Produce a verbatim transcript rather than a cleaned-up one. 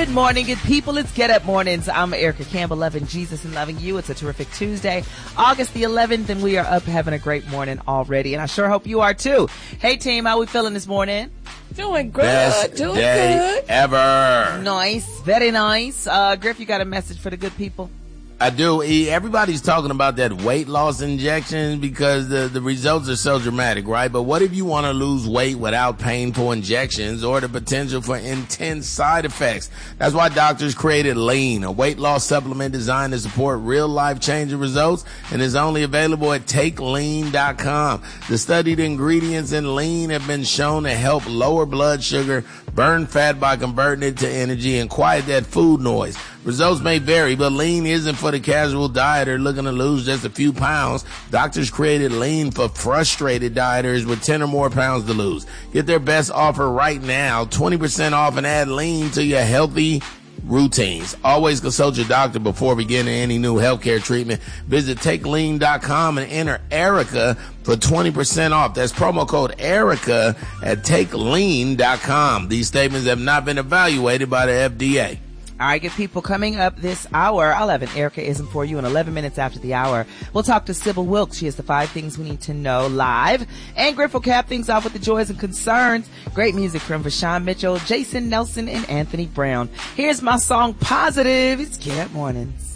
Good morning, good people. It's Get Up Mornings. I'm Erica Campbell, loving Jesus and loving you. It's a terrific Tuesday, August the eleventh, and we are up having a great morning already. And I sure hope you are too. Hey, team, how we feeling this morning? Doing good. Best Doing day good. ever. Nice. Very nice. Uh, Griff, you got a message for the good people? I do. E, Everybody's talking about that weight loss injection because the, the results are so dramatic, right? But what if you want to lose weight without painful injections or the potential for intense side effects? That's why doctors created Lean, a weight loss supplement designed to support real life changing results, and is only available at take lean dot com. The studied ingredients in Lean have been shown to help lower blood sugar, burn fat by converting it to energy, and quiet that food noise. Results may vary, but Lean isn't for the casual dieter looking to lose just a few pounds. Doctors created Lean for frustrated dieters with ten or more pounds to lose. Get their best offer right now, twenty percent off, and add Lean to your healthy routines. Always consult your doctor before beginning any new healthcare treatment. Visit take lean dot com and enter Erica for twenty percent off. That's promo code Erica at take lean dot com. These statements have not been evaluated by the F D A. All right, good people, coming up this hour, I'll have an Ericaism for you in eleven minutes after the hour. We'll talk to Sybil Wilkes. She has the five things we need to know live. And Griff will cap things off with the joys and concerns. Great music from Vashawn Mitchell, Jason Nelson, and Anthony Brown. Here's my song, Positive. It's Get Up Mornings.